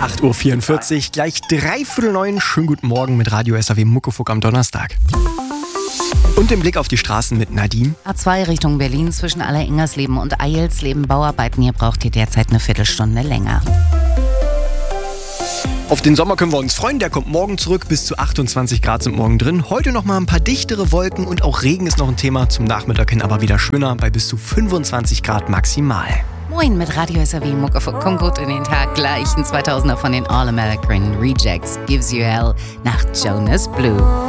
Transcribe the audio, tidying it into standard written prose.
8.44 Uhr, gleich 8:45. Schönen guten Morgen mit Radio SAW Muckefuck am Donnerstag. Und den Blick auf die Straßen mit Nadine. A2 Richtung Berlin zwischen Aller-Ingersleben und Eilsleben Bauarbeiten. Hier braucht ihr derzeit eine Viertelstunde länger. Auf den Sommer können wir uns freuen, der kommt morgen zurück, bis zu 28 Grad sind morgen drin. Heute noch mal ein paar dichtere Wolken und auch Regen ist noch ein Thema, zum Nachmittag hin aber wieder schöner, bei bis zu 25 Grad maximal. Moin mit Radio SAW Muckefuck, komm gut in den Tag, gleich ein 2000er von den All American Rejects, Gives You Hell nach Jonas Blue.